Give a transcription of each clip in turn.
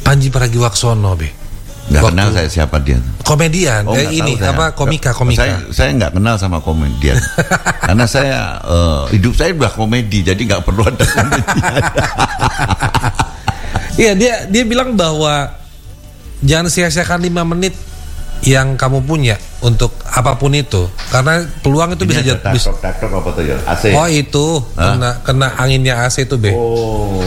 Panji Pragiwaksono, Be. Nggak kenal saya siapa dia. Komedian, ini apa komika. Saya nggak kenal sama komedian. Karena saya hidup saya udah komedi, jadi nggak perlu ada komedian. Iya, dia bilang bahwa jangan sia-siakan 5 menit yang kamu punya untuk apapun itu, karena peluang itu bisa jadi apa tuh ya? AC. Oh itu kena anginnya AC itu, Be. Oh.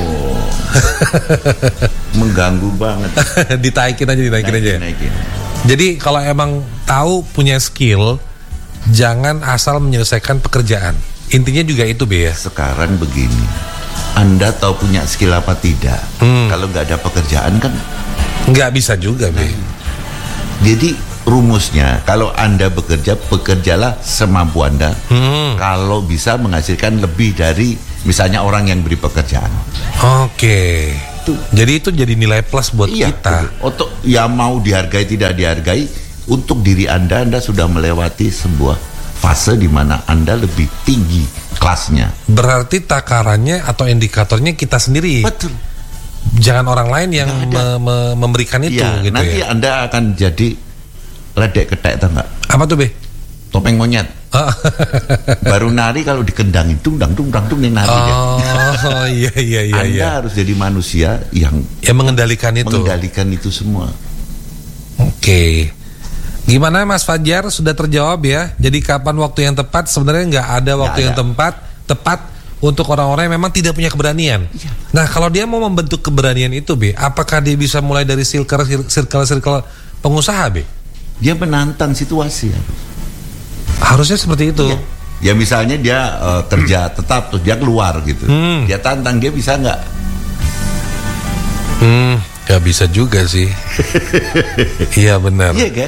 Mengganggu banget. Ditaikin aja. Naikin. Jadi kalau emang tahu punya skill, jangan asal menyelesaikan pekerjaan. Intinya juga itu, Be ya. Sekarang begini, Anda tahu punya skill apa tidak? Kalau nggak ada pekerjaan kan nggak bisa juga, Be. Jadi rumusnya, kalau Anda bekerja, bekerjalah semampu Anda. Kalau bisa menghasilkan lebih dari misalnya orang yang beri pekerjaan. Oke. Jadi itu jadi nilai plus buat kita. Untuk ya mau dihargai tidak dihargai, untuk diri Anda sudah melewati sebuah fase di mana Anda lebih tinggi kelasnya. Berarti takarannya atau indikatornya kita sendiri. Betul. Jangan orang lain yang memberikan itu gitu nanti ya. Anda akan jadi ledek ketek, tahu nggak? Apa tuh, Be? Topeng monyet. Baru nari kalau dikendangin dung nih nari dia. Oh iya. Anda harus jadi manusia yang mengendalikan itu. Mengendalikan itu semua. Oke. Gimana Mas Fajar, sudah terjawab ya? Jadi kapan waktu yang tepat? Sebenarnya nggak ada waktu yang tepat untuk orang-orang yang memang tidak punya keberanian. Iya. Nah, kalau dia mau membentuk keberanian itu, Be, apakah dia bisa mulai dari circle pengusaha, Be? Dia menantang situasi. Harusnya seperti itu. Iya. Ya misalnya dia kerja tetap, terus dia keluar gitu. Dia tantang, dia bisa nggak? Nggak bisa juga sih. Iya benar. Iya kan?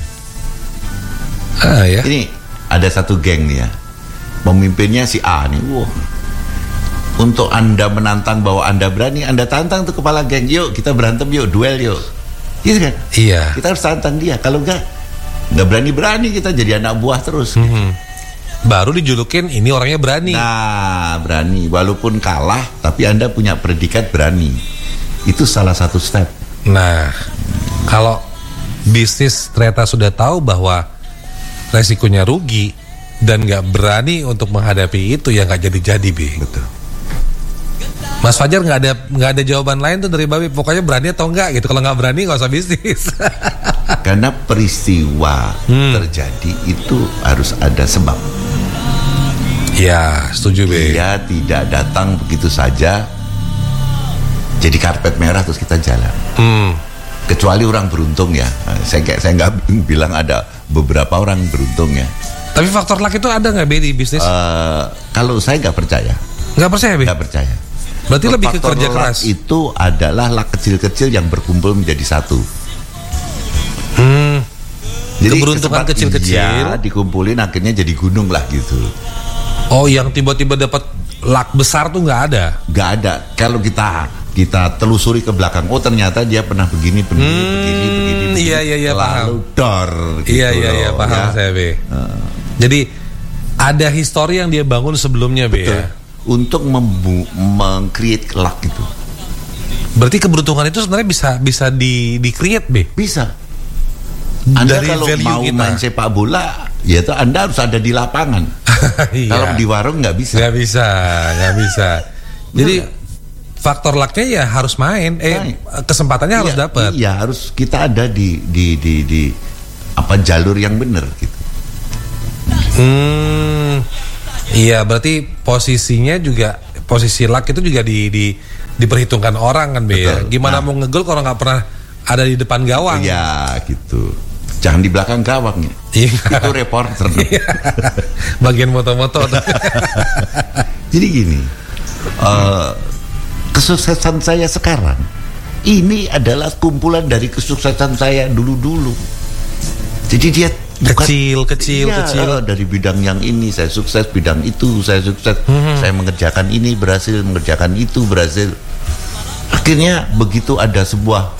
Ya. Ini ada satu geng nih ya. Pemimpinnya si A nih. Wah. Untuk Anda menantang bahwa Anda berani, Anda tantang tuh kepala geng. Yuk kita berantem, yuk duel yuk. Gitu kan? Iya. Kita harus tantang dia. Kalau nggak berani-berani kita jadi anak buah terus. Baru dijulukin ini orangnya berani. Nah, berani. Walaupun kalah, tapi Anda punya predikat berani. Itu salah satu step. Nah, kalau bisnis ternyata sudah tahu bahwa resikonya rugi dan nggak berani untuk menghadapi itu, ya nggak jadi-jadi, Bi. Betul. Mas Fajar nggak ada jawaban lain tuh dari Babi. Pokoknya berani atau enggak gitu. Kalau nggak berani nggak usah bisnis. Karena peristiwa terjadi itu harus ada sebab. Ya, setuju, Be. Dia tidak datang begitu saja jadi karpet merah terus kita jalan. Kecuali orang beruntung ya. Saya nggak bilang ada beberapa orang beruntung ya. Tapi faktor luck itu ada nggak, Be, di bisnis? Kalau saya nggak percaya. Nggak percaya, Be? Nggak percaya. Berarti lebih ke kerja keras. Itu adalah luck kecil-kecil yang berkumpul menjadi satu. Jadi keberuntungan kecil-kecil dikumpulin akhirnya jadi gunung lah gitu. Oh, yang tiba-tiba dapat luck besar tuh nggak ada? Nggak ada. Kalau kita telusuri ke belakang, oh ternyata dia pernah begini. Iya, lalu dor. Gitu iya, paham ya. Saya, Be. Jadi ada histori yang dia bangun sebelumnya, Be. Betul. Ya? Untuk meng-create luck itu. Berarti keberuntungan itu sebenarnya bisa di-create, Be? Bisa. Anda dari kalau mau kita main sepak bola, ya itu Anda harus ada di lapangan. Iya. Kalau di warung nggak bisa. Nggak bisa. Jadi faktor lucknya ya harus main. Kesempatannya harus dapat. Iya, harus kita ada di jalur yang benar gitu. Iya, berarti posisinya juga, posisi luck itu juga diperhitungkan orang kan, Be. Ya? Gimana mau ngegol kalau nggak pernah ada di depan gawang? Iya, gitu. Jangan di belakang gawangnya. Itu reporter. Bagian moto-moto. Jadi gini, kesuksesan saya sekarang ini adalah kumpulan dari kesuksesan saya dulu. Jadi dia kecil. Dari bidang yang ini saya sukses, bidang itu saya sukses. Saya mengerjakan ini berhasil, mengerjakan itu berhasil. Akhirnya begitu ada sebuah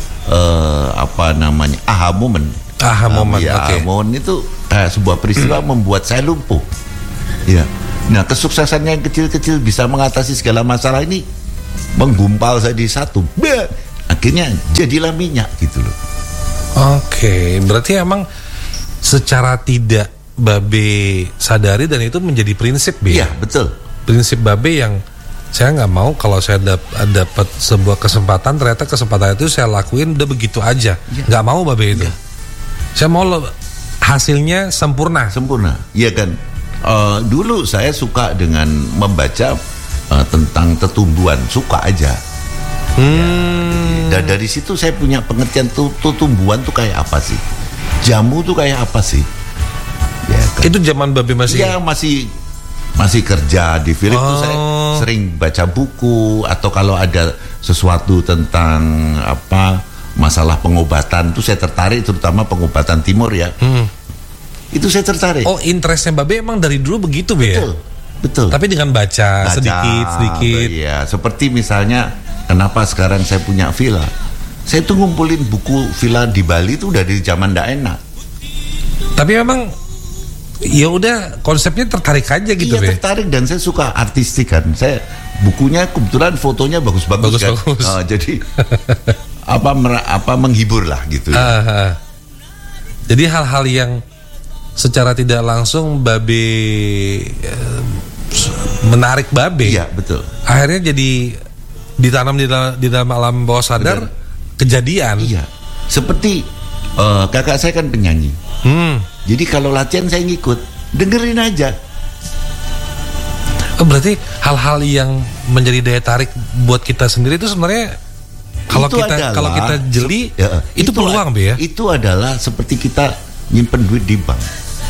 aha moment. Moment itu sebuah peristiwa membuat saya lumpuh. Ya. Nah, kesuksesan yang kecil-kecil bisa mengatasi segala masalah ini menggumpal saya di satu. akhirnya jadilah minyak gitu loh. Oke, berarti emang secara tidak Babe sadari dan itu menjadi prinsip, Be. Iya, betul. Prinsip Babe yang saya nggak mau kalau saya dapat sebuah kesempatan, ternyata kesempatan itu saya lakuin udah begitu aja. Nggak mau Babe itu. Saya mau hasilnya sempurna. Iya kan. Dulu saya suka dengan membaca tentang tetumbuhan, suka aja. Dan dari situ saya punya pengertian tumbuhan tuh kayak apa sih, jamu tuh kayak apa sih. Ya, kan? Itu zaman Babe masih. Iya, masih kerja di Philip tuh saya sering baca buku, atau kalau ada sesuatu tentang masalah pengobatan tuh saya tertarik, terutama pengobatan timur ya. Itu saya tertarik. Oh, interestnya Babe emang dari dulu begitu, Be? Betul. Tapi dengan baca sedikit. Iya, seperti misalnya kenapa sekarang saya punya villa. Saya tuh ngumpulin buku villa di Bali tuh udah dari zaman ndak enak. Tapi memang ya udah konsepnya tertarik aja gitu, Be. Iya, tertarik, dan saya suka artistik kan. Saya bukunya kebetulan fotonya bagus-bagus kan. Jadi menghibur lah gitu. Jadi hal-hal yang secara tidak langsung Babe menarik Babe. Iya, betul. Akhirnya jadi ditanam di dalam alam bawah sadar. Betul. Kejadian. Iya. Seperti kakak saya kan penyanyi. Jadi kalau latihan saya ngikut, dengerin aja. Berarti hal-hal yang menjadi daya tarik buat kita sendiri itu sebenarnya kalau kita jeli itu peluang, Be, ya. Itu adalah seperti kita nyimpen duit di bank.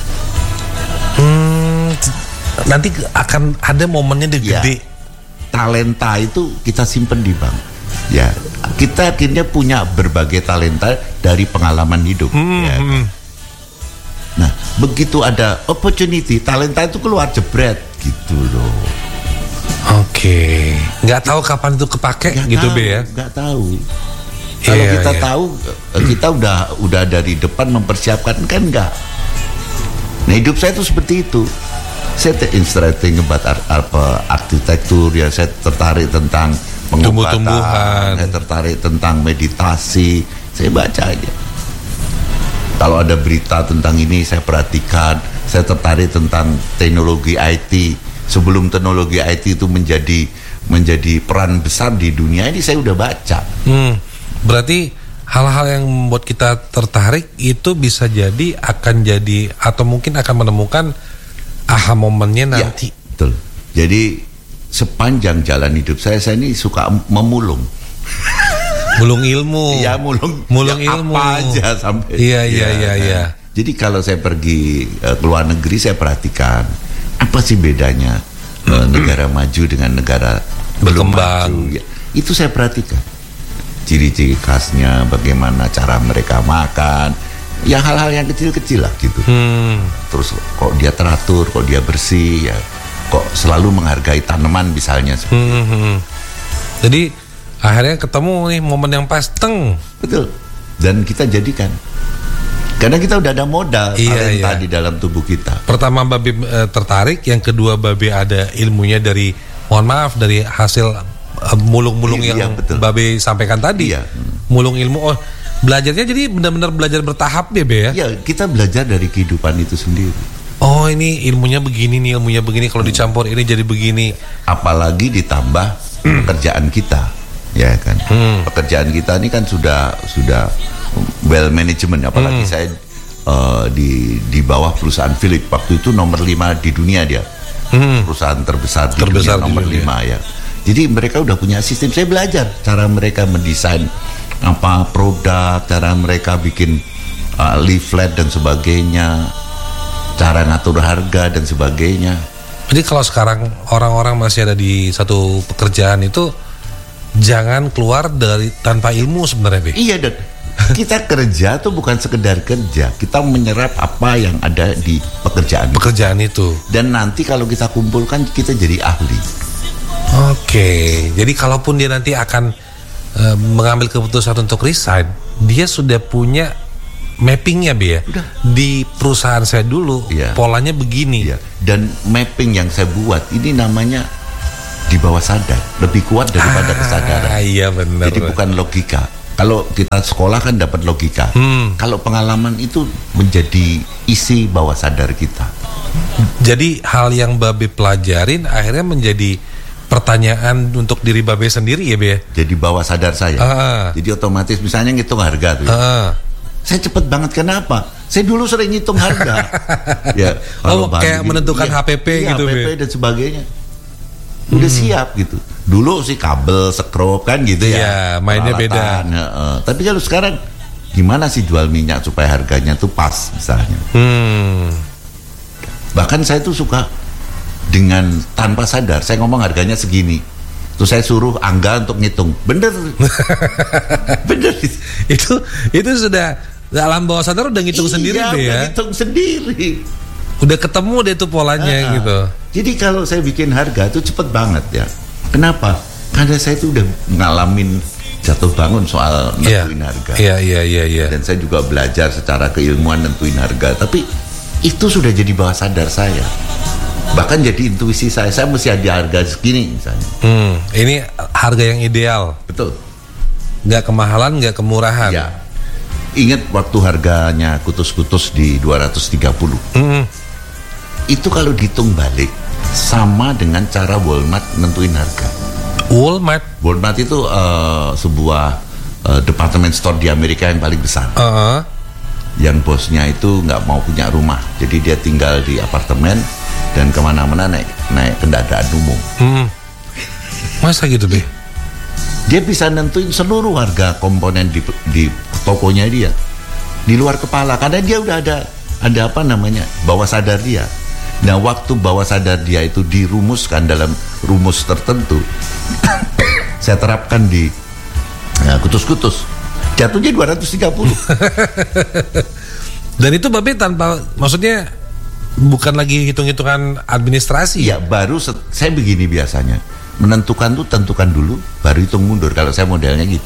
Nanti akan ada momennya gede. Talenta itu kita simpen di bank. Ya, kita akhirnya punya berbagai talenta dari pengalaman hidup. Ya, kan? Nah, begitu ada opportunity, talenta itu keluar jebret gitu loh. Oke, nggak tahu kapan itu kepake gitu, Be, ya. Nggak tahu. Kalau kita tahu, kita udah dari depan mempersiapkan, kan enggak. Nah, hidup saya itu seperti itu. Saya interesting about arsitektur, ya. Saya tertarik tentang pengobatan, saya tertarik tentang meditasi. Saya baca aja. Kalau ada berita tentang ini saya perhatikan. Saya tertarik tentang teknologi IT. Sebelum teknologi IT itu menjadi peran besar di dunia ini, saya udah baca. Berarti hal-hal yang membuat kita tertarik itu bisa jadi akan jadi atau mungkin akan menemukan aha momennya nanti. Ya, betul. Jadi sepanjang jalan hidup saya ini suka memulung. Mulung ilmu. Iya, mulung ilmu. Apa aja sampai. Iya. Jadi kalau saya pergi ke luar negeri, saya perhatikan apa sih bedanya negara maju dengan negara berkembang. Belum maju. Ya, itu saya perhatikan. Ciri-ciri khasnya, bagaimana cara mereka makan, ya hal-hal yang kecil-kecil lah gitu. Terus kok dia teratur, kok dia bersih, ya kok selalu menghargai tanaman misalnya. Jadi akhirnya ketemu nih momen yang pas, Betul. Dan kita jadikan. Karena kita udah ada modal talenta di dalam tubuh kita. Pertama Babe tertarik, yang kedua Babe ada ilmunya dari, mohon maaf, dari hasil mulung-mulung yang betul. Babe sampaikan tadi. Mulung ilmu. Belajarnya jadi benar-benar belajar bertahap ya, Be, ya? Iya, kita belajar dari kehidupan itu sendiri. Oh, ini ilmunya begini nih, ilmunya begini, kalau dicampur ini jadi begini. Apalagi ditambah pekerjaan kita, ya kan? Pekerjaan kita ini kan sudah well management, apalagi saya di bawah perusahaan Philip. Waktu itu nomor 5 di dunia dia. Perusahaan terbesar di dunia, nomor 5 ya. Jadi mereka udah punya sistem. Saya belajar cara mereka mendesain produk, cara mereka bikin leaflet dan sebagainya, cara ngatur harga dan sebagainya. Jadi kalau sekarang orang-orang masih ada di satu pekerjaan itu, jangan keluar dari tanpa ilmu sebenarnya, Be. Iya, dan kita kerja tuh bukan sekedar kerja, kita menyerap apa yang ada di pekerjaan itu. Dan nanti kalau kita kumpulkan, kita jadi ahli. Oke, jadi kalaupun dia nanti akan mengambil keputusan untuk resign, dia sudah punya mappingnya, Be, ya. Udah. Di perusahaan saya dulu, polanya begini. Dan mapping yang saya buat ini namanya di bawah sadar, lebih kuat daripada kesadaran. Iya, benar. Jadi bukan logika. Kalau kita sekolah kan dapat logika. Kalau pengalaman itu menjadi isi bawah sadar kita. Jadi hal yang Babe pelajarin akhirnya menjadi pertanyaan untuk diri Babe sendiri ya, Be? Jadi bawah sadar saya. Jadi otomatis misalnya ngitung harga tuh. Saya cepet banget, kenapa? Saya dulu sering ngitung harga. Ya, kalau kayak menentukan HPP gitu, HPP dan sebagainya. Udah siap gitu. Dulu sih kabel, skrup kan gitu ya. Iya, mainnya beda. Tapi kalau sekarang gimana sih jual minyak supaya harganya tuh pas misalnya. Bahkan saya tuh suka dengan tanpa sadar saya ngomong harganya segini. Terus saya suruh Angga untuk ngitung. Bener. Bener. Itu sudah dalam bawah sadar udah ngitung sendiri deh ya. Ngitung sendiri. Udah ketemu deh tuh polanya gitu. Jadi kalau saya bikin harga tuh cepet banget ya. Kenapa? Karena saya tuh udah ngalamin jatuh bangun soal nentuin harga. Iya. Dan saya juga belajar secara keilmuan nentuin harga. Tapi itu sudah jadi bawah sadar saya. Bahkan jadi intuisi saya mesti ada harga segini misalnya. Ini harga yang ideal. Betul. Nggak kemahalan, nggak kemurahan. Ya. Ingat waktu harganya kutus-kutus di 230. Itu kalau dihitung balik sama dengan cara Walmart nentuin harga. Walmart itu sebuah department store di Amerika yang paling besar. Yang bosnya itu nggak mau punya rumah, jadi dia tinggal di apartemen dan kemana-mana naik kendaraan umum. Masa gitu, Be? Dia bisa nentuin seluruh harga komponen di tokonya dia di luar kepala, karena dia udah ada apa namanya bawah sadar dia. Nah, waktu bawah sadar dia itu dirumuskan dalam rumus tertentu, saya terapkan di kutus-kutus, jatuhnya 230. Dan itu Babe tanpa, maksudnya bukan lagi hitung-hitungan administrasi. Ya, baru saya begini biasanya. Menentukan tuh tentukan dulu, baru hitung mundur. Kalau saya modelnya gitu.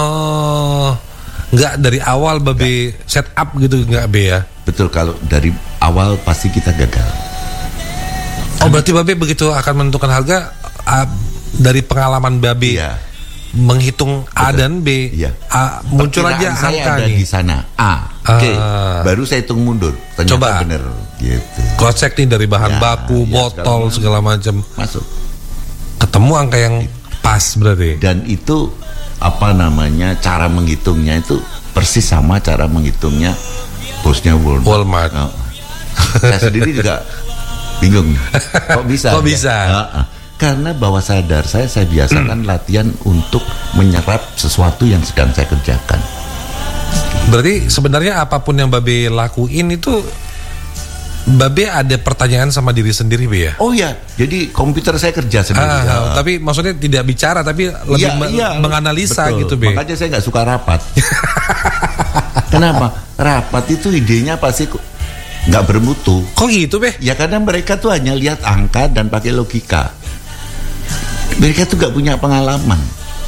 Nggak dari awal Babe set up gitu, nggak, Be ya? Betul, kalau dari awal pasti kita gagal. Berarti Babe begitu akan menentukan harga dari pengalaman Babe menghitung A dan B. Muncul aja angka saya ada nih di sana A. Oke. Baru saya hitung mundur. Ternyata coba bener gitu. Cross check nih dari bahan baku, botol segala macam. Masuk. Ketemu angka yang pas berarti. Dan itu apa namanya, cara menghitungnya itu persis sama cara menghitungnya bosnya Walmart. Saya sendiri juga bingung. Kok bisa? Kok bisa? Karena bawah sadar saya biasakan latihan untuk menyerap sesuatu yang sedang saya kerjakan. Berarti sebenarnya apapun yang Babe lakuin itu Babe ada pertanyaan sama diri sendiri, Be ya? Oh ya, jadi komputer saya kerja sendiri. Tapi maksudnya tidak bicara, tapi lebih menganalisa. Betul. Gitu, Be. Makanya saya nggak suka rapat. Kenapa? Rapat itu idenya pasti nggak bermutu. Kok gitu, Be? Ya karena mereka tuh hanya lihat angka dan pakai logika. Mereka tuh nggak punya pengalaman.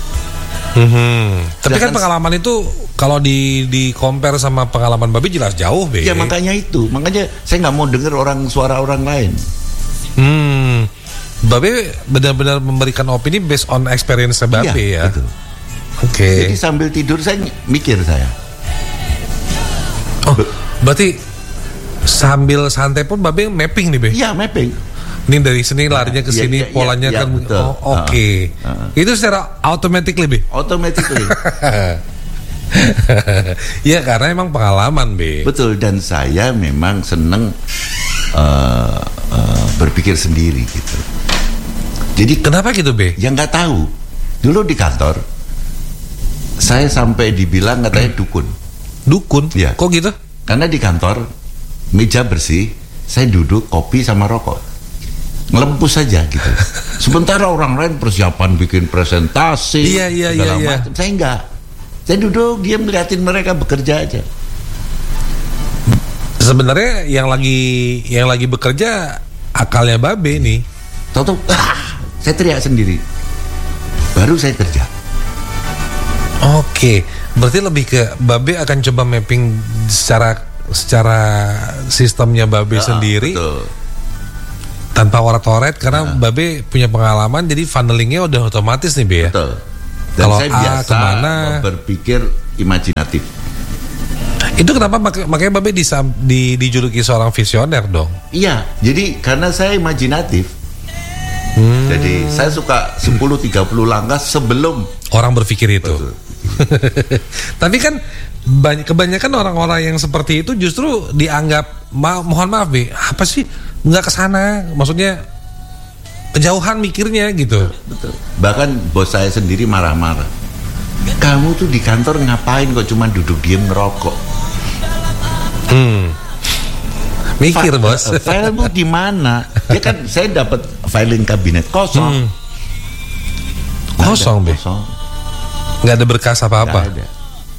Tapi kan pengalaman itu kalau di compare sama pengalaman Babe jelas jauh, Be. Ya makanya saya nggak mau dengar suara orang lain. Babe benar-benar memberikan opini based on experience Babe ya. Oke. Jadi sambil tidur saya mikir saya. Berarti sambil santai pun Babe mapping nih, Be? Iya, mapping. Ini dari sini larinya ke sini, polanya kan. Oke. Itu secara automatically, Be? Automatically. Ya karena emang pengalaman, Be. Betul, dan saya memang seneng berpikir sendiri gitu. Jadi kenapa gitu, Be? Ya nggak tahu. Dulu di kantor saya sampai dibilang katanya dukun. Dukun? Ya. Kok gitu? Karena di kantor meja bersih, saya duduk kopi sama rokok, ngelempus saja gitu. Sementara orang lain persiapan bikin presentasi, segala macam. Saya enggak. Saya duduk diam ngeliatin mereka bekerja aja. Sebenarnya yang lagi bekerja akalnya Babe nih. Tahu-tahu, saya teriak sendiri. Baru saya kerja. Oke, berarti lebih ke Babe akan coba mapping secara sistemnya Babe sendiri. Betul. Tanpa orat-oret karena Babe punya pengalaman, jadi funnelingnya udah otomatis nih, Be ya. Betul. Dan kalau saya biasa berpikir imajinatif. Itu kenapa makanya Babe dijuluki seorang visioner dong? Iya, jadi karena saya imajinatif. Jadi saya suka 10-30 langkah sebelum orang berpikir itu. Tapi kan kebanyakan orang-orang yang seperti itu justru dianggap mohon maaf Be, apa sih nggak kesana, maksudnya kejauhan mikirnya gitu. Betul. Bahkan bos saya sendiri marah-marah. Kamu tuh di kantor ngapain kok cuma duduk diem ngerokok? Mikir bos. Filemu di mana? Ya kan saya dapat filing kabinet kosong. Kosong Be. Nggak ada berkas apa-apa. Nggak ada.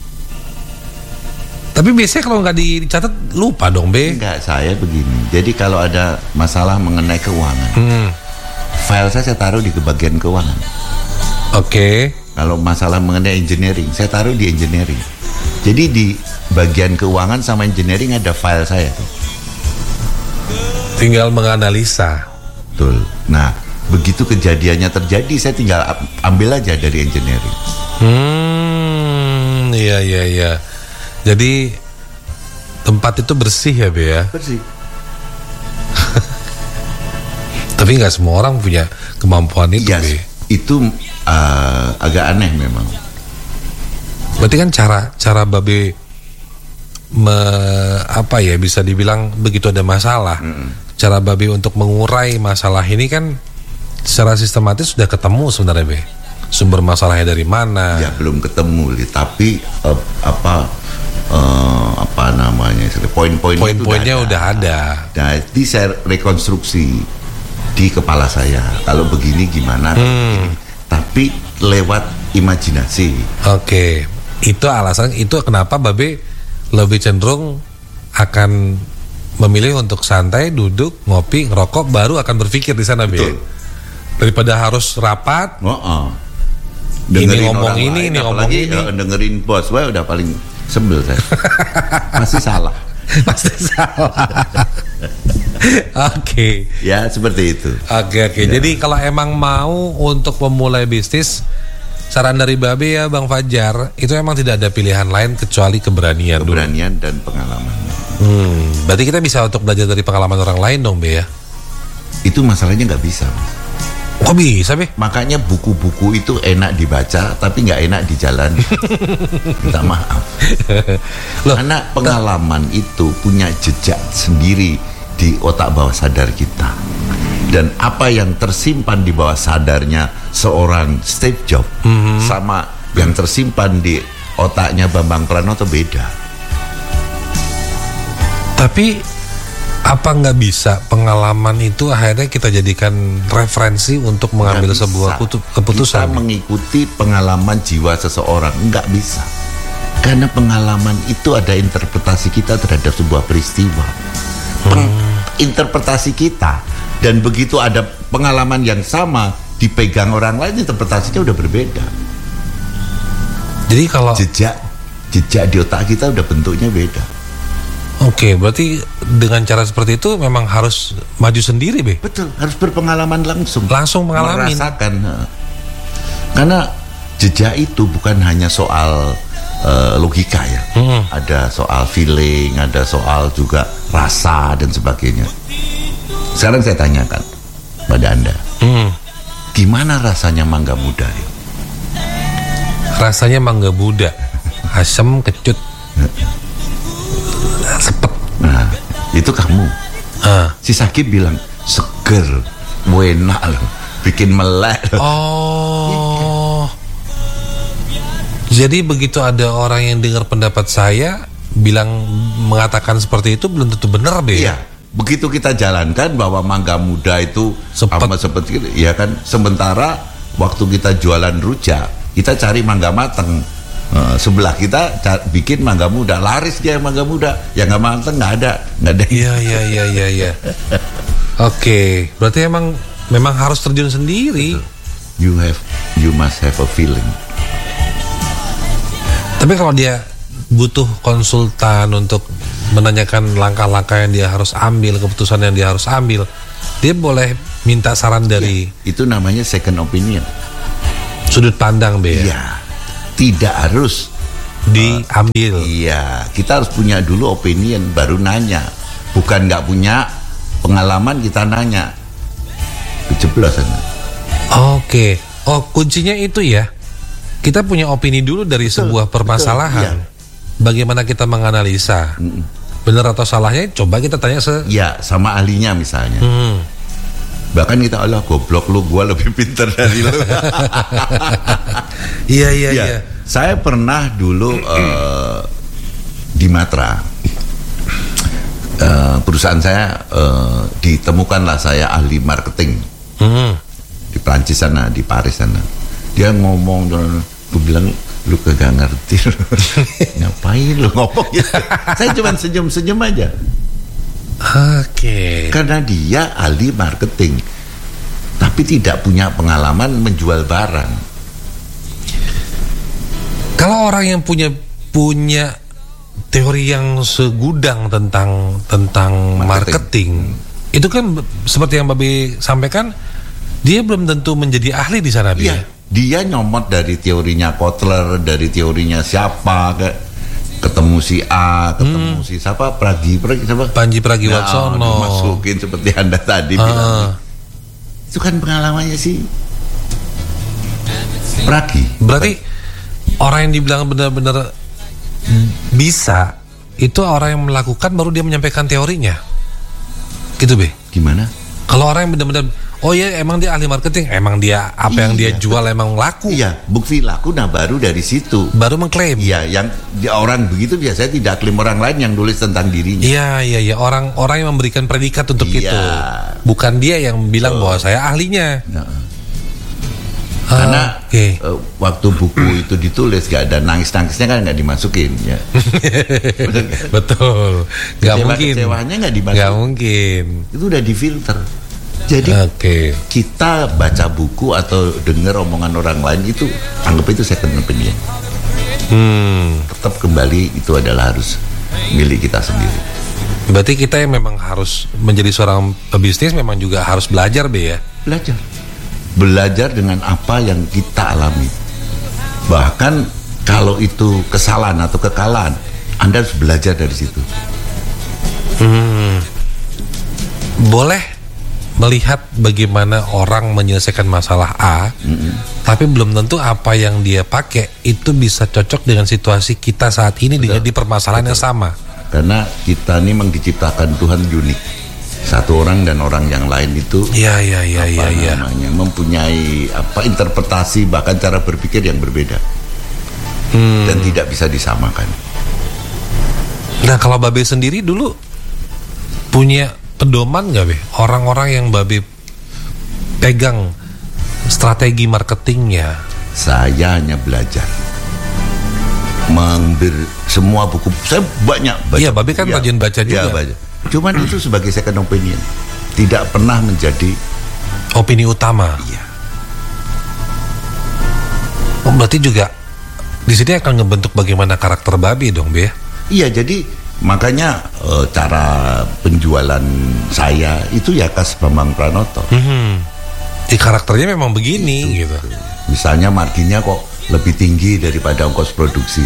Tapi biasanya kalau nggak dicatat lupa dong Be. Enggak, saya begini. Jadi kalau ada masalah mengenai keuangan, file saya taruh di bagian keuangan. Oke. Kalau masalah mengenai engineering, saya taruh di engineering. Jadi di bagian keuangan sama engineering ada file saya tuh. Tinggal menganalisa. Betul. Nah, begitu kejadiannya terjadi, saya tinggal ambil aja dari engineering. Iya. Jadi tempat itu bersih ya Be ya? Bersih. Tapi nggak semua orang punya kemampuan itu Be. Itu agak aneh memang. Berarti kan cara Babe bisa dibilang begitu ada masalah, cara Babe untuk mengurai masalah ini kan secara sistematis sudah ketemu sebenarnya Be. Sumber masalahnya dari mana? Ya belum ketemu, tapi poin-poinnya udah ada. Nah, itu saya rekonstruksi di kepala saya. Kalau begini gimana? Tapi lewat imajinasi. Oke. Itu alasan, itu kenapa Babe lebih cenderung akan memilih untuk santai, duduk, ngopi, ngerokok, baru akan berpikir di sana Be. Daripada harus rapat. Dengerin ini ngomong ini. Dengerin bos, udah paling sebel saya. Masih salah. Oke. Ya seperti itu. Oke. Ya. Jadi kalau emang mau untuk memulai bisnis, saran dari Babe ya Bang Fajar, itu emang tidak ada pilihan lain kecuali keberanian dan pengalaman. Berarti kita bisa untuk belajar dari pengalaman orang lain dong Be ya? Itu masalahnya nggak bisa. Kok bisa Be? Makanya buku-buku itu enak dibaca tapi nggak enak dijalani. Minta maaf. Karena pengalaman itu punya jejak sendiri di otak bawah sadar kita. Dan apa yang tersimpan di bawah sadarnya seorang Steve Jobs sama yang tersimpan di otaknya Bambang Pranoto beda. Tapi apa nggak bisa pengalaman itu akhirnya kita jadikan referensi untuk mengambil sebuah keputusan? Kita mengikuti pengalaman jiwa seseorang nggak bisa, karena pengalaman itu ada interpretasi kita terhadap sebuah peristiwa. Interpretasi kita, dan begitu ada pengalaman yang sama dipegang orang lain, interpretasinya udah berbeda. Jadi kalau jejak di otak kita udah bentuknya beda. Oke, berarti dengan cara seperti itu memang harus maju sendiri, Be? Betul, harus berpengalaman langsung mengalami, merasakan. Karena jejak itu bukan hanya soal logika ya, ada soal feeling, ada soal juga rasa dan sebagainya. Sekarang saya tanyakan pada Anda, gimana rasanya mangga muda? Rasanya mangga muda, asam, kecut, sepet. Nah, itu kamu. Si Sakib bilang seger, enak loh, bikin melek. Oh. Jadi begitu ada orang yang dengar pendapat saya mengatakan seperti itu belum tentu benar, Be. Iya. Begitu kita jalankan bahwa mangga muda itu seperti itu, ya kan. Sementara waktu kita jualan rujak, kita cari mangga mateng. Sebelah kita bikin mangga muda, laris dia mangga muda, yang nggak mateng nggak ada. Iya. Oke, berarti memang harus terjun sendiri. You must have a feeling. Tapi kalau dia butuh konsultan untuk menanyakan langkah-langkah yang dia harus ambil, keputusan yang dia harus ambil, dia boleh minta saran dari. Itu namanya second opinion. Sudut pandang Be. Iya. Tidak harus diambil. Iya, kita harus punya dulu opinion baru nanya. Bukan nggak punya pengalaman kita nanya. Kejeblosan. Oke. Oh, kuncinya itu ya. Kita punya opini dulu dari sebuah permasalahan. Iya. Bagaimana kita menganalisa? Benar atau salahnya? Coba kita tanya sama ahlinya misalnya. Bahkan kita goblok lu, gua lebih pintar dari lu. Iya. Saya pernah dulu di Matra. Perusahaan saya ditemukanlah saya ahli marketing. Di Prancis sana, di Paris sana. Dia ngomong, gue bilang lu kagak ngerti. Ngapain lu ngomong gitu? Saya cuma senyum-senyum aja. Oke. Karena dia ahli marketing, tapi tidak punya pengalaman menjual barang. Kalau orang yang punya teori yang segudang tentang marketing, itu kan seperti yang Babe sampaikan, dia belum tentu menjadi ahli di sana. Dia nyomot dari teorinya Kotler, dari teorinya siapa, ketemu si A, ketemu si siapa, Panji Pragiwaksono, masukin seperti Anda tadi bilang. Itu kan pengalamannya si Pragi. Berarti orang yang dibilang benar-benar bisa, itu orang yang melakukan baru dia menyampaikan teorinya. Gitu Be? Gimana? Kalau orang yang benar-benar emang dia ahli marketing, emang dia yang dia jual emang laku. Iya, bukti laku, baru dari situ baru mengklaim. Iya, yang orang begitu biasanya tidak klaim orang lain yang nulis tentang dirinya. Iya, orang yang memberikan predikat untuk itu. Bukan dia yang bilang bahwa saya ahlinya. Karena waktu buku itu ditulis gak ada nangis-nangisnya kan gak dimasukin ya. Betul. Gak mungkin. Kecewanya gak dimasukin. Gak mungkin. Itu udah difilter. Jadi kita baca buku atau dengar omongan orang lain itu anggap itu second opinion. Tetap kembali itu adalah harus milik kita sendiri. Berarti kita yang memang harus menjadi seorang pebisnis memang juga harus belajar Be ya. Belajar dengan apa yang kita alami. Bahkan kalau itu kesalahan atau kekalahan, Anda harus belajar dari situ. Boleh melihat bagaimana orang menyelesaikan masalah A, tapi belum tentu apa yang dia pakai itu bisa cocok dengan situasi kita saat ini dengan di permasalahan yang sama. Karena kita ini memang diciptakan Tuhan unik. Satu orang dan orang yang lain itu mempunyai interpretasi bahkan cara berpikir yang berbeda dan tidak bisa disamakan. Nah, kalau Babe sendiri dulu punya pedoman nggak Be? Orang-orang yang Babe pegang strategi marketingnya. Saya hanya belajar mengambil semua buku. Saya banyak baca. Iya, Babe kan rajin baca juga. Baca. Cuman itu sebagai second opinion, tidak pernah menjadi opini utama. Iya. Berarti juga di sini akan ngebentuk bagaimana karakter Babe dong Be? Iya, jadi makanya cara penjualan saya itu ya khas Bambang Pranoto. Di karakternya memang begini gitu. Misalnya marginnya kok lebih tinggi daripada ongkos produksi.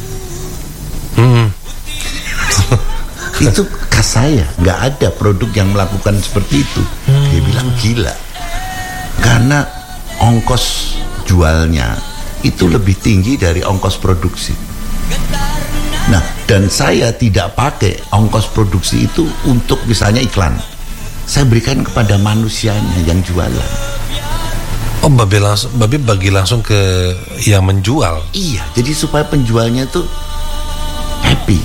Itu khas saya. Nggak ada produk yang melakukan seperti itu. Dia bilang gila. Karena ongkos jualnya itu lebih tinggi dari ongkos produksi. Nah, dan saya tidak pakai ongkos produksi itu untuk misalnya iklan. Saya berikan kepada manusianya yang jualan. Oh, Babe bagi langsung ke yang menjual. Iya, jadi supaya penjualnya itu happy.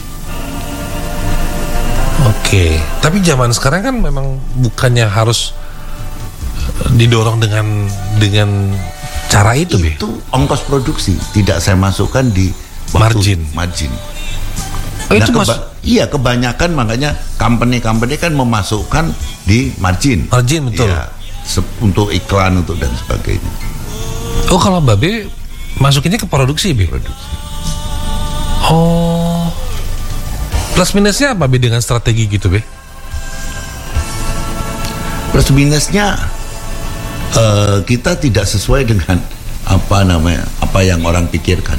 Oke, tapi zaman sekarang kan memang bukannya harus didorong dengan cara itu, Be? Itu ongkos produksi, tidak saya masukkan di margin. Oh, itu iya, kebanyakan makanya company kan memasukkan di margin. Margin, betul. Iya, untuk iklan, untuk dan sebagainya. Oh, kalau Babe masukinnya ke produksi, Be? Produksi. Oh. Plus minusnya apa Be dengan strategi gitu, Be? Plus minusnya kita tidak sesuai dengan apa yang orang pikirkan.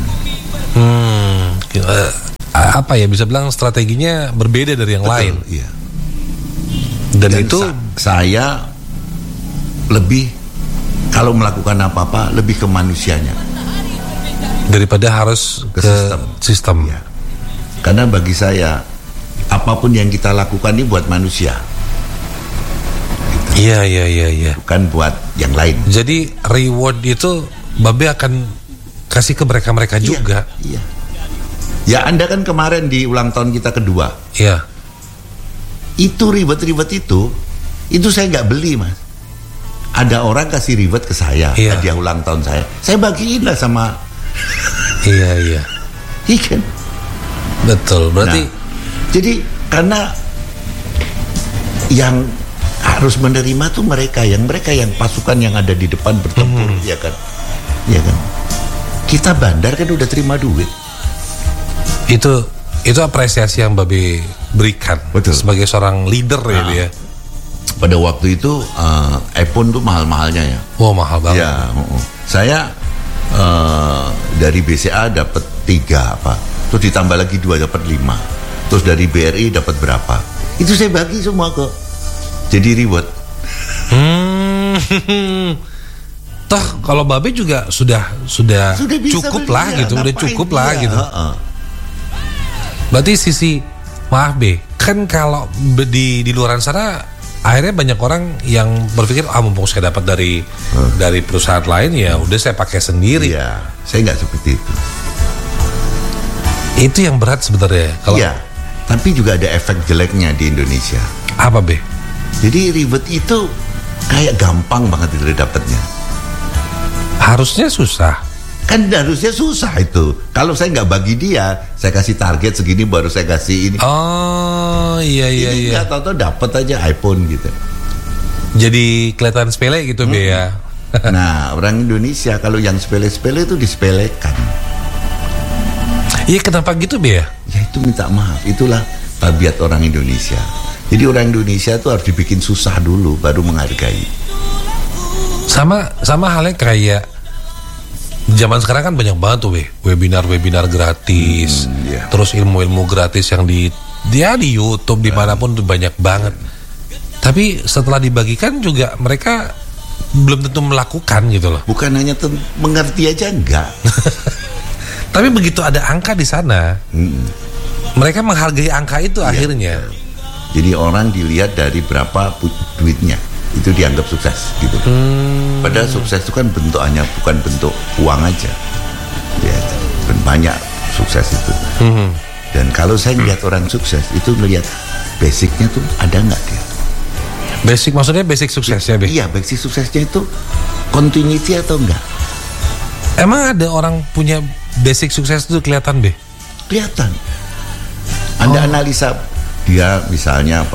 Apa ya, bisa bilang strateginya berbeda dari yang lain. Iya. Dan itu saya lebih, kalau melakukan apa-apa lebih ke manusianya daripada harus ke sistem. Ya. Karena bagi saya apapun yang kita lakukan ini buat manusia. Iya. Bukan buat yang lain. Jadi reward itu Babe akan kasih ke mereka juga. Iya. Ya, Anda kan kemarin di ulang tahun kita kedua. Iya. Itu reward itu saya nggak beli, Mas. Ada orang kasih reward ke saya, hadiah ulang tahun saya bagiin lah sama. Iya. Ikan. Betul. Berarti jadi karena yang harus menerima tuh mereka yang pasukan yang ada di depan bertempur, ya kan. Kita bandar kan udah terima duit. Itu apresiasi yang Babe berikan. Betul. Sebagai seorang leader ya dia. Pada waktu itu iPhone tuh mahal-mahalnya ya. Oh, mahal banget. Ya, saya dari BCA dapat 3 terus ditambah lagi 2 dapat 5. Terus dari BRI dapat berapa? Itu saya bagi semua ke jadi reward. Toh kalau Babe juga sudah cukup lah gitu, udah cukup lah gitu. Berarti sisi, maaf Be, kan kalau di luaran sana akhirnya banyak orang yang berpikir mumpung saya dapat dari perusahaan lain ya udah saya pakai sendiri. Iya, saya nggak seperti itu. Itu yang berat sebenarnya. Iya, tapi juga ada efek jeleknya di Indonesia. Apa Be? Jadi reward itu kayak gampang banget itu dapatnya. Harusnya susah. Kan harusnya susah itu. Kalau saya nggak bagi dia, saya kasih target segini baru saya kasih ini. Oh iya. Nggak tahu dapat aja iPhone gitu. Jadi kelihatan sepele gitu Be ya. Nah, orang Indonesia kalau yang sepele-sepele itu disepelekan. Iya, kenapa gitu Be ya? Ya itu minta maaf. Itulah tabiat orang Indonesia. Jadi orang Indonesia tuh harus dibikin susah dulu baru menghargai. Sama halnya kayak zaman sekarang kan banyak banget tuh webinar gratis, terus ilmu gratis yang di YouTube dimanapun tuh banyak banget. Tapi setelah dibagikan juga mereka belum tentu melakukan gitu loh. Bukan hanya mengerti aja enggak. Tapi begitu ada angka di sana, mereka menghargai angka itu akhirnya. Jadi orang dilihat dari berapa duitnya. Itu dianggap sukses gitu. Padahal sukses itu kan bentuknya bukan bentuk uang aja. Ya, banyak sukses itu. Dan kalau saya lihat orang sukses itu melihat basicnya tuh ada nggak dia? Basic maksudnya basic suksesnya Be? Iya, basic suksesnya itu continuity atau enggak? Emang ada orang punya basic sukses itu kelihatan Be? Kelihatan. Anda analisa dia misalnya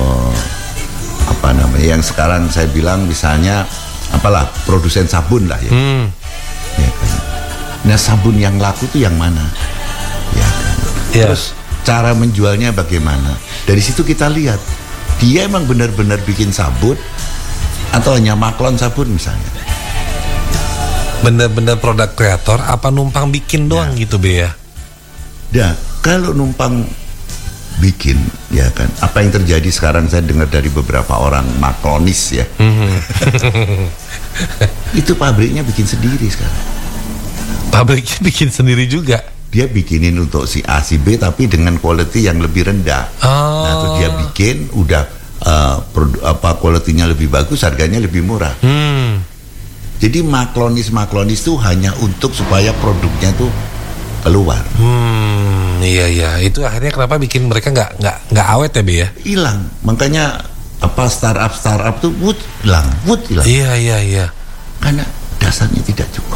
yang sekarang saya bilang misalnya produsen sabun lah ya. Ya kan? Nah sabun yang laku tuh yang mana? Ya kan? Terus cara menjualnya bagaimana? Dari situ kita lihat dia emang benar-benar bikin sabun atau hanya maklon sabun misalnya. Bener-bener produk kreator apa numpang bikin doang gitu Be ya? Nah kalau numpang bikin ya kan, apa yang terjadi sekarang saya dengar dari beberapa orang makronis ya. Itu pabriknya bikin sendiri sekarang. Pabriknya bikin sendiri juga. Dia bikinin untuk si A si B tapi dengan quality yang lebih rendah. Nah terus dia bikin udah quality-nya lebih bagus, harganya lebih murah. Jadi maklonis tuh hanya untuk supaya produknya tuh keluar. Iya, itu akhirnya kenapa bikin mereka nggak awet ya Be ya? Hilang, makanya startup tuh hilang. Iya. Karena dasarnya tidak cukup.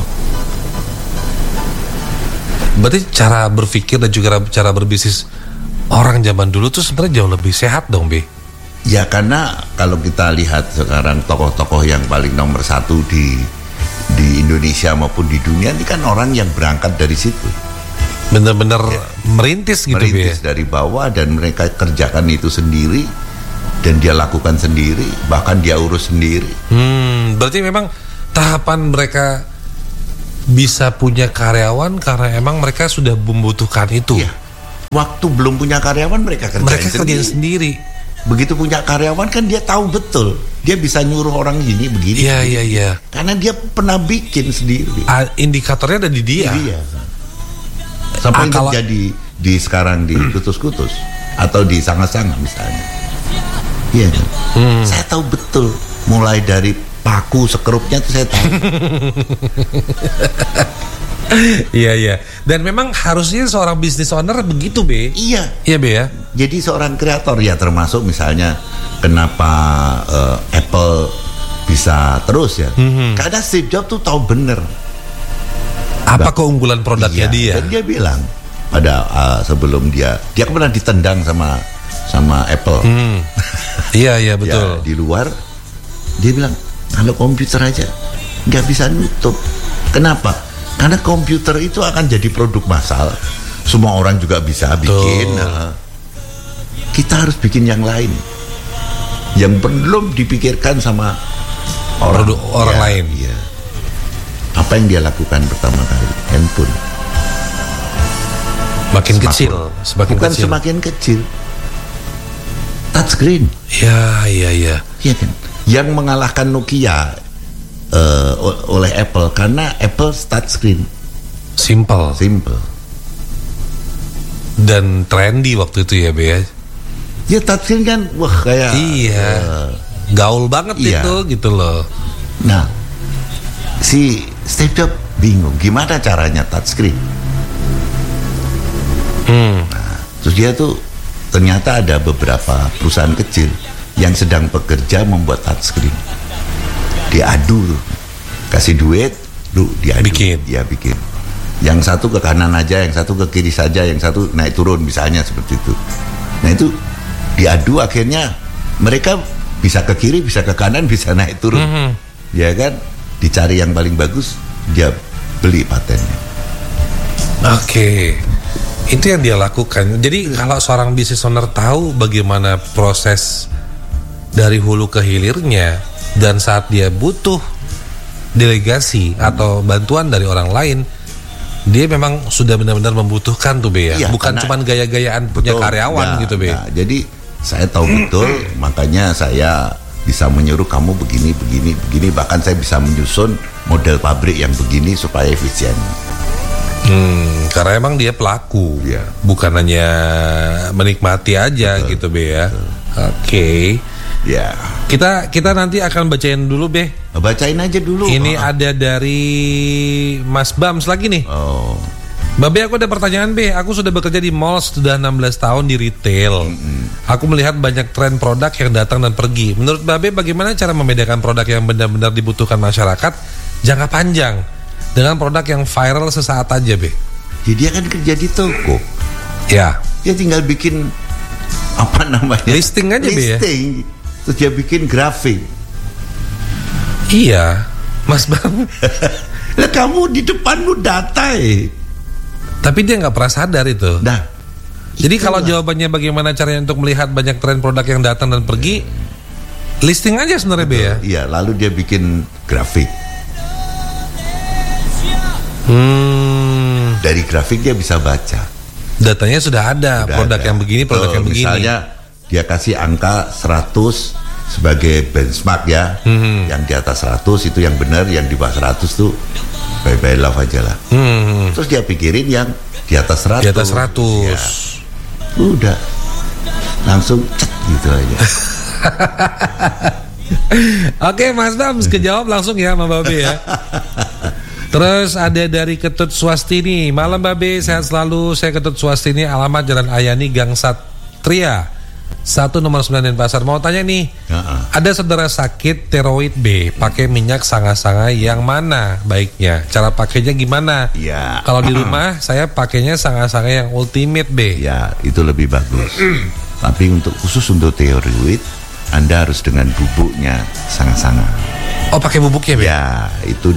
Berarti cara berpikir dan juga cara berbisnis orang zaman dulu tuh sebenarnya jauh lebih sehat dong Be? Ya karena kalau kita lihat sekarang tokoh-tokoh yang paling nomor 1 di Indonesia maupun di dunia ini kan orang yang berangkat dari situ. Bener-bener merintis gitu merintis dari bawah dan mereka kerjakan itu sendiri dan dia lakukan sendiri, bahkan dia urus sendiri. Berarti memang tahapan mereka bisa punya karyawan karena emang mereka sudah membutuhkan itu. Iya. Waktu belum punya karyawan mereka kerjain sendiri. Begitu punya karyawan kan dia tahu betul. Dia bisa nyuruh orang gini begini. Iya. Karena dia pernah bikin sendiri. Indikatornya ada di dia. Sampai kalau terjadi di sekarang di Kutus-Kutus atau di Sanga-Sanga misalnya. Iya kan? Saya tahu betul mulai dari paku sekerupnya itu saya tahu. Iya. Dan memang harusnya seorang business owner begitu, Be. Iya, Be ya. Jadi seorang kreator ya, termasuk misalnya kenapa Apple bisa terus ya. Karena Steve Jobs tuh tahu bener apa keunggulan produknya dia. Dan dia bilang pada sebelum dia pernah ditendang sama Apple. Iya betul. Ya, di luar dia bilang kalau komputer aja nggak bisa nutup. Kenapa? Karena komputer itu akan jadi produk massal. Semua orang juga bisa bikin. Kita harus bikin yang lain, yang belum dipikirkan sama orang lain. Iya. Apa yang dia lakukan pertama kali? Handphone. Semakin kecil. Touchscreen. Iya. Iya kan? Yang mengalahkan Nokia oleh Apple karena Apple touchscreen. Simple. Dan trendy waktu itu ya, Be. Ya touchscreen kan wah kayak gaul banget itu gitu loh. Nah, si Steve Jobs bingung gimana caranya touchscreen. Nah, terus dia tuh ternyata ada beberapa perusahaan kecil yang sedang bekerja membuat touchscreen. Diadu, kasih duit, diadu, dia bikin. Yang satu ke kanan aja, yang satu ke kiri saja, yang satu naik turun misalnya seperti itu. Nah itu diadu akhirnya mereka bisa ke kiri, bisa ke kanan, bisa naik turun. Ya kan, dicari yang paling bagus, dia beli patennya. Oke. Itu yang dia lakukan. Jadi kalau seorang business owner tahu bagaimana proses dari hulu ke hilirnya, dan saat dia butuh delegasi atau bantuan dari orang lain, dia memang sudah benar-benar membutuhkan tuh, Be ya. Bukan cuma gaya-gayaan punya karyawan gitu, Be. Jadi saya tahu betul, makanya saya bisa menyuruh kamu begini, bahkan saya bisa menyusun model pabrik yang begini supaya efisien. Karena emang dia pelaku, bukan hanya menikmati aja gitu, Be ya. Oke. Ya. Kita nanti akan bacain dulu, Be. Bacain aja dulu. Ini ada dari Mas Bams lagi nih. Babe, aku ada pertanyaan, Be. Aku sudah bekerja di mall sudah 16 tahun di retail. Aku melihat banyak tren produk yang datang dan pergi. Menurut Babe, bagaimana cara membedakan produk yang benar-benar dibutuhkan masyarakat jangka panjang dengan produk yang viral sesaat aja, Be? Ya, dia kan kerja di toko. Ya. Dia tinggal bikin listing aja, Be ya. Terus dia bikin grafik. Iya, Mas Bang. Lah kamu di depanmu data Tapi dia nggak pernah sadar itu. Nah, jadi kalau jawabannya bagaimana caranya untuk melihat banyak tren produk yang datang dan pergi, listing aja sebenarnya, Be ya. Iya, lalu dia bikin grafik. Dari grafik dia bisa baca. Datanya sudah ada, produk yang begini, produk yang begini. Misalnya dia kasih angka 100 sebagai benchmark ya. Yang di atas 100 itu yang benar, yang di bawah 100 tuh bye-bye love aja lah. Terus dia pikirin yang di atas 100. Di atas 100. Ya. Udah. Langsung cek gitu aja. Oke, Mas Bams, kejawab langsung ya sama Babe ya. Terus ada dari Ketut Swastini. Malam Babe, sehat selalu. Saya Ketut Swastini, alamat Jalan Ayani, Gang Satria 1 nomor 9 Denpasar. Mau tanya nih, ada saudara sakit tiroid B, pakai minyak sanga-sanga yang mana baiknya? Cara pakainya gimana? Ya. Kalau di rumah saya pakainya sanga-sanga yang ultimate, B. Ya, itu lebih bagus. Tapi khusus untuk tiroid, Anda harus dengan bubuknya sanga-sanga. Oh, pakai bubuknya, B? Ya, itu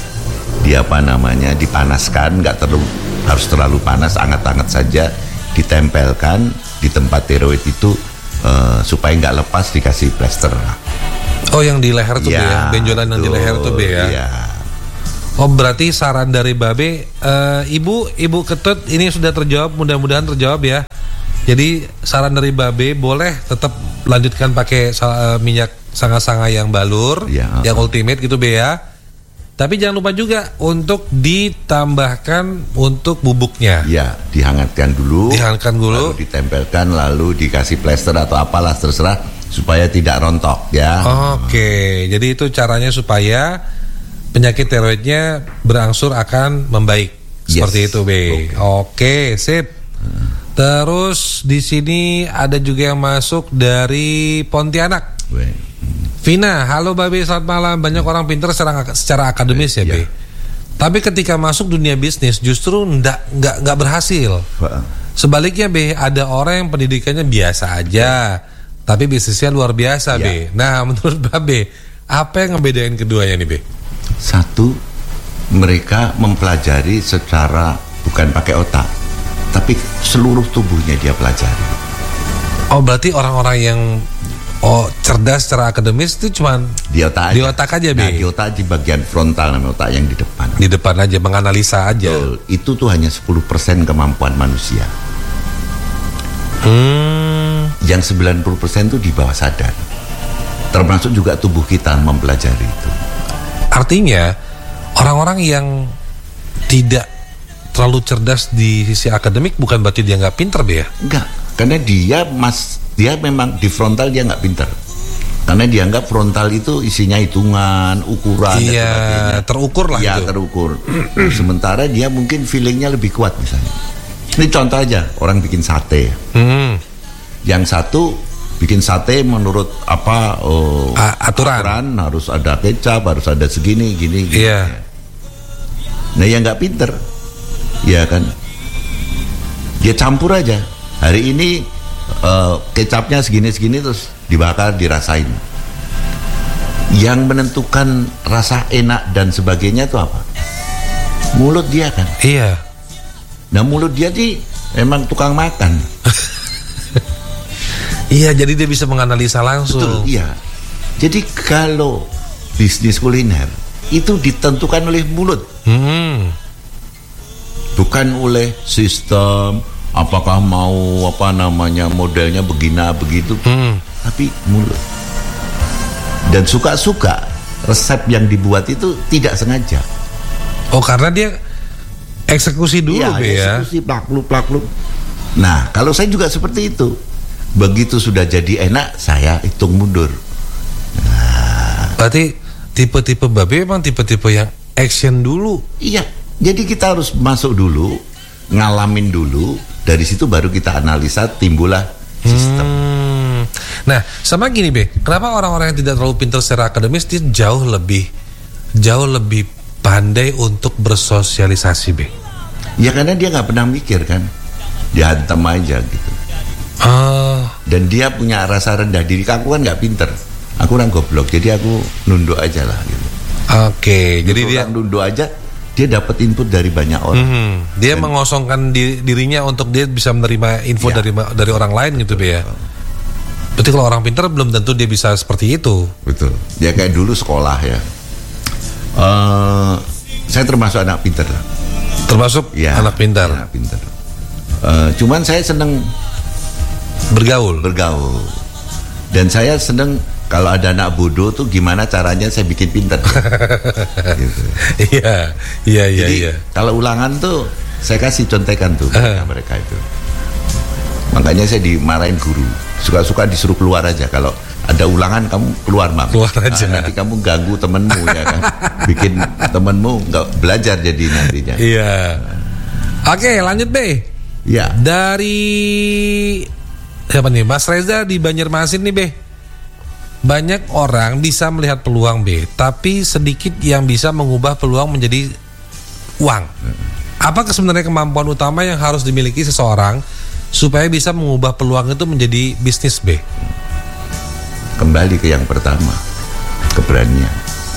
dipanaskan, nggak harus terlalu panas, hangat-hangat saja, ditempelkan di tempat tiroid itu supaya nggak lepas, dikasih plester. Oh, yang di leher tuh, ya, benjolan yang di leher tuh, ya. Ya. Oh, berarti saran dari Babe, Ibu Ketut ini sudah terjawab, mudah-mudahan terjawab ya. Jadi saran dari Babe boleh tetap lanjutkan pakai minyak sanga-sanga yang balur, yang ultimate gitu Be ya. Tapi jangan lupa juga untuk ditambahkan untuk bubuknya. Ya, dihangatkan dulu. Lalu ditempelkan, lalu dikasih plester atau apalah terserah supaya tidak rontok ya. Oke, jadi itu caranya supaya penyakit tiroidnya berangsur akan membaik. Seperti itu, Be. Oke, sip. Terus di sini ada juga yang masuk dari Pontianak. Vina, halo Babe, selamat malam. Banyak orang pintar secara akademis ya, Be. Tapi ketika masuk dunia bisnis justru nggak berhasil. Sebaliknya, Be, ada orang yang pendidikannya biasa aja, tapi bisnisnya luar biasa, Be. Nah, menurut Babe, apa yang ngebedain keduanya nih, Be? Satu, mereka mempelajari secara bukan pakai otak, tapi seluruh tubuhnya dia pelajari. Oh, berarti orang-orang yang cerdas secara akademis itu cuman di otak aja. Di otak aja, Be. Nah, di otak di bagian frontal, namanya otak yang di depan. Di depan aja, menganalisa aja. Itu tuh hanya 10% kemampuan manusia. Yang 90% itu di bawah sadar. Termasuk juga tubuh kita mempelajari itu. Artinya orang-orang yang tidak terlalu cerdas di sisi akademik bukan berarti dia nggak pinter, Be ya? Enggak, karena dia memang di frontal dia nggak pinter. Karena dianggap frontal itu isinya hitungan, ukuran, dan sebagainya. Terukur lah itu. Terukur. Sementara dia mungkin feelingnya lebih kuat misalnya. Ini contoh aja, orang bikin sate. Yang satu bikin sate menurut aturan harus ada kecap, harus ada segini, gini. Nah, yang nggak pinter, ya kan, dia campur aja. Hari ini kecapnya segini terus dibakar, dirasain. Yang menentukan rasa enak dan sebagainya itu apa? Mulut dia kan. Iya. Nah, mulut dia sih memang tukang makan. Iya, jadi dia bisa menganalisa langsung. Betul, iya. Jadi kalau bisnis kuliner itu ditentukan oleh mulut, bukan oleh sistem. Apakah mau modelnya begini begitu, tapi mulut. Dan suka-suka resep yang dibuat itu tidak sengaja. Oh, karena dia eksekusi dulu, ya. Eksekusi plak-pluk. Nah, kalau saya juga seperti itu. Begitu sudah jadi enak, saya hitung mundur. Nah. Berarti tipe-tipe Babe memang tipe-tipe yang action dulu. Iya, jadi kita harus masuk dulu, ngalamin dulu, dari situ baru kita analisa, timbullah sistem. Nah, sama gini, Be, kenapa orang-orang yang tidak terlalu pintar secara akademis dia jauh lebih pandai untuk bersosialisasi, Be? Ya karena dia nggak pernah mikir kan, dia hantam aja gitu. Dan dia punya rasa rendah diri. Aku kan nggak pinter, aku orang goblok, jadi aku nunduk aja lah gitu. Oke, jadi dia nunduk aja, dia dapat input dari banyak orang. Dia mengosongkan dirinya untuk dia bisa menerima info dari orang lain gitu, Be ya. Berarti kalau orang pinter belum tentu dia bisa seperti itu. Betul. Ya kayak dulu sekolah ya. Saya termasuk anak pinter lah. Termasuk anak pintar. Anak pinter. Cuman saya seneng bergaul. Dan saya seneng kalau ada anak bodoh tuh gimana caranya saya bikin pintar. Gitu. Iya. Jadi kalau ulangan tuh saya kasih contekan tuh mereka itu. Makanya saya dimarahin guru. Suka-suka disuruh keluar aja. Kalau ada ulangan kamu keluar, Mam. Keluar aja. Nanti kamu ganggu temenmu ya kan. Bikin temenmu nggak belajar jadi nantinya. Iya. Oke, lanjut, Be. Ya. Dari siapa nih? Mas Reza di Banjarmasin nih, Be. Banyak orang bisa melihat peluang, Be, tapi sedikit yang bisa mengubah peluang menjadi uang. Apa sebenarnya kemampuan utama yang harus dimiliki seseorang supaya bisa mengubah peluang itu menjadi bisnis, Be? Kembali ke yang pertama, keberanian.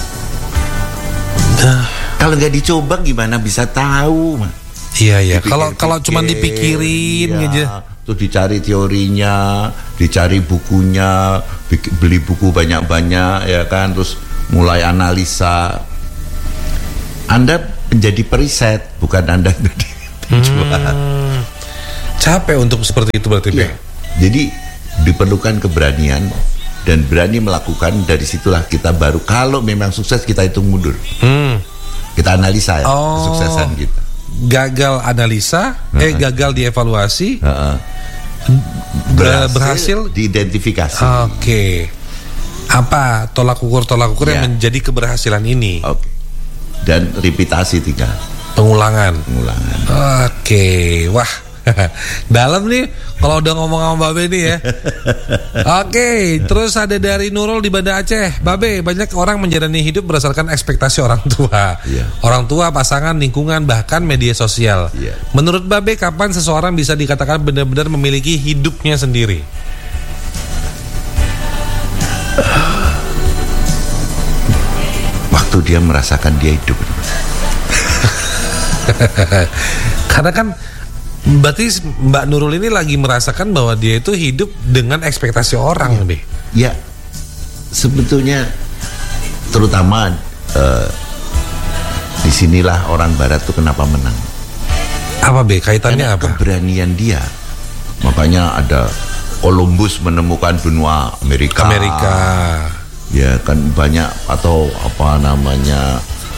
Kalau nggak dicoba gimana bisa tahu, Mas? Iya. Kalau cuma dipikirin aja. Terus dicari teorinya, dicari bukunya, beli buku banyak-banyak ya kan, terus mulai analisa. Anda menjadi periset, bukan Anda menjadi penjual. Capek untuk seperti itu berarti. Ya. Jadi diperlukan keberanian dan berani melakukan. Dari situlah kita baru, kalau memang sukses kita hitung mundur. Kita analisa ya kesuksesan kita. Gagal analisa, gagal dievaluasi, berhasil diidentifikasi. Oke. Apa tolak ukur yang menjadi keberhasilan ini? Oke. Dan repetasi 3. Pengulangan. Oke. Wah, dalam nih kalau udah ngomong sama Babe nih ya. Oke, terus ada dari Nurul di Banda Aceh. Babe, banyak orang menjalani hidup berdasarkan ekspektasi orang tua. Orang tua, pasangan, lingkungan, bahkan media sosial. Menurut Babe, kapan seseorang bisa dikatakan benar-benar memiliki hidupnya sendiri? Waktu dia merasakan dia hidup. Karena kan berarti Mbak Nurul ini lagi merasakan bahwa dia itu hidup dengan ekspektasi orang, Be. Ya, sebetulnya terutama disinilah orang Barat tuh kenapa menang. Apa, Be? Kaitannya apa? Keberanian dia. Makanya ada Columbus menemukan benua Amerika. Ya kan banyak, atau apa namanya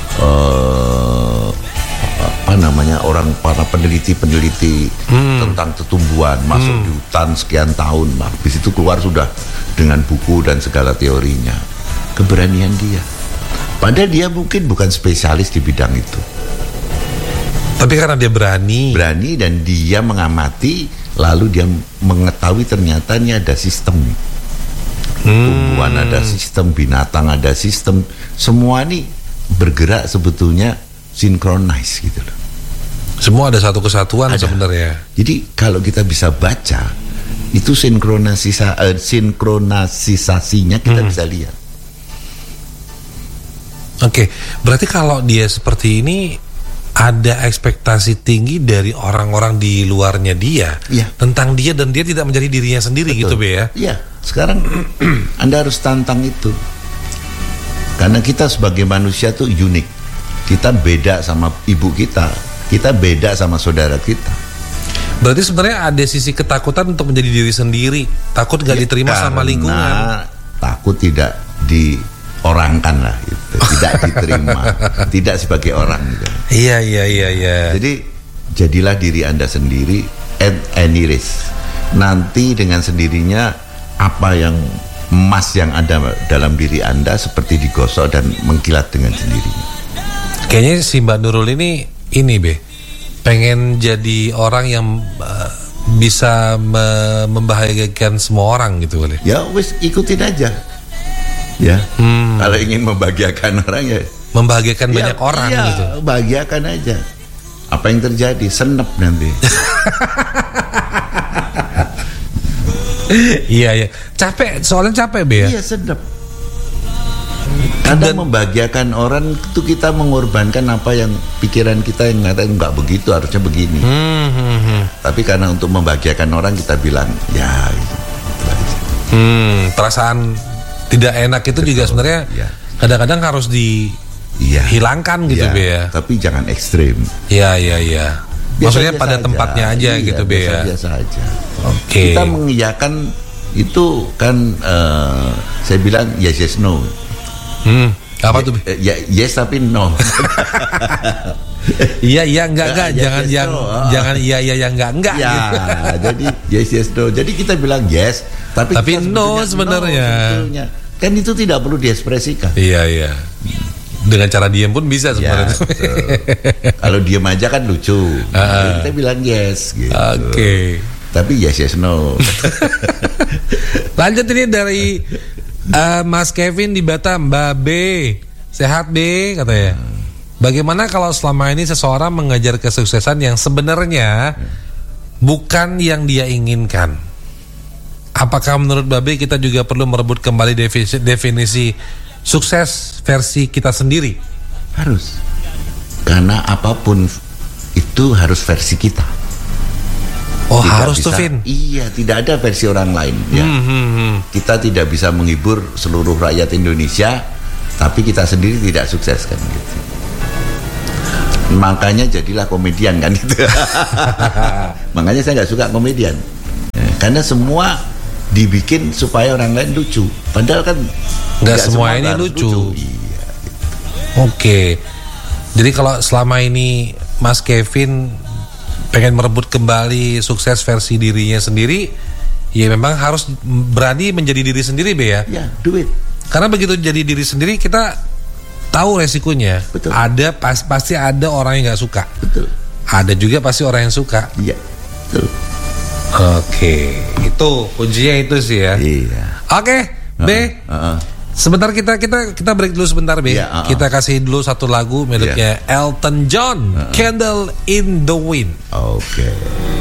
orang, para peneliti tentang tumbuhan masuk di hutan sekian tahun, habis itu keluar sudah dengan buku dan segala teorinya. Keberanian dia, padahal dia mungkin bukan spesialis di bidang itu, tapi karena dia berani dan dia mengamati, lalu dia mengetahui ternyata ini ada sistem. Tumbuhan ada sistem, binatang ada sistem, semua ini bergerak sebetulnya sinkronis gitu loh. Semua ada satu kesatuan sebenarnya. Jadi kalau kita bisa baca itu sinkronisasinya kita bisa lihat. Oke, berarti kalau dia seperti ini ada ekspektasi tinggi dari orang-orang di luarnya dia tentang dia, dan dia tidak menjadi dirinya sendiri. Betul. Gitu, Be ya. Iya, sekarang Anda harus tantang itu. Karena kita sebagai manusia tuh unik. Kita beda sama ibu kita beda sama saudara kita. Berarti sebenarnya ada sisi ketakutan untuk menjadi diri sendiri, takut gak diterima sama lingkungan. Takut tidak diorangkan lah gitu. Tidak diterima, tidak sebagai orang gitu. Iya. Jadi jadilah diri Anda sendiri at any risk. Nanti dengan sendirinya apa yang emas yang ada dalam diri Anda seperti digosok dan mengkilat dengan sendirinya. Kayaknya si Mbak Nurul ini Be, pengen jadi orang yang bisa membahagiakan semua orang gitu kali. Ya wis, ikutin aja. Ya. Kalau ingin membahagiakan orang ya membahagiakan banyak orang gitu. Bahagiakan aja. Apa yang terjadi? Senep nanti. Iya. Soalnya capek, Be ya. Iya, senep. Kadang membahagiakan orang itu kita mengorbankan apa yang pikiran kita yang ngatain nggak begitu, harusnya begini. Tapi karena untuk membahagiakan orang kita bilang ya gitu. Perasaan tidak enak itu juga sebenarnya kadang-kadang harus dihilangkan gitu, Be ya. Tapi jangan ekstrim. Iya. Maksudnya pada tempatnya aja gitu, Be ya. Biasa aja. Oke. Kita mengiyakan itu kan saya bilang yes no. Apa tuh? Yes tapi no. Iya enggak jangan iya enggak ya, gitu. Jadi yes no. Jadi kita bilang yes tapi no sebenarnya. Kan itu tidak perlu diekspresikan. Iya. Dengan cara diam pun bisa sebenarnya. Kalau diam aja kan lucu. Kita bilang yes gitu. Oke. Tapi yes no. Lanjut ini dari Mas Kevin di Batam. Babe, sehat Be katanya. Bagaimana kalau selama ini seseorang mengejar kesuksesan yang sebenarnya bukan yang dia inginkan? Apakah menurut Babe kita juga perlu merebut kembali definisi sukses versi kita sendiri? Harus. Karena apapun itu harus versi kita. Oh, tidak harus bisa, tuh Vin. Iya, tidak ada versi orang lain ya. Kita tidak bisa menghibur seluruh rakyat Indonesia, tapi kita sendiri tidak sukses kan gitu. Makanya jadilah komedian kan gitu. Makanya saya nggak suka komedian. Karena semua dibikin supaya orang lain lucu. Padahal kan nggak semua ini lucu. Iya. Oke. Jadi kalau selama ini Mas Kevin pengen merebut kembali sukses versi dirinya sendiri, ya memang harus berani menjadi diri sendiri, Be ya. Ya, do it. Karena begitu jadi diri sendiri kita tahu resikonya. Betul. Ada pasti ada orang yang nggak suka. Betul. Ada juga pasti orang yang suka. Iya. Betul. Oke, itu kuncinya itu sih ya. Iya. Oke, B. Sebentar kita break dulu sebentar, B. Iya, Kita kasih dulu satu lagu miliknya Elton John, Candle in the Wind. Oke.